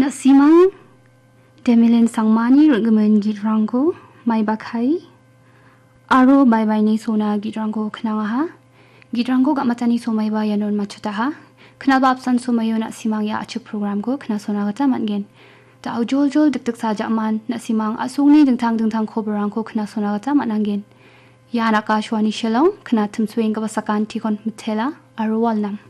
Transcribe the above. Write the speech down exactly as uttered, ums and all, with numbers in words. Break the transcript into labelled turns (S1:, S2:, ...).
S1: nak simang demilen sangmani rgemen gidrangko mai bakai aro bye bye ni sona gidrangko kenangaha gidrangko gak matani somai ba yanon machutaha kenal babsan somayo nak simang ya acu program ko kena sona kata matgen ta jol jol dek dek saja man nak simang asung ni dengtang dengtang koberang ko kena sona kata matnanggen ya nak ashwani shalom kena temsuing kabasakan tikon metela aro walnam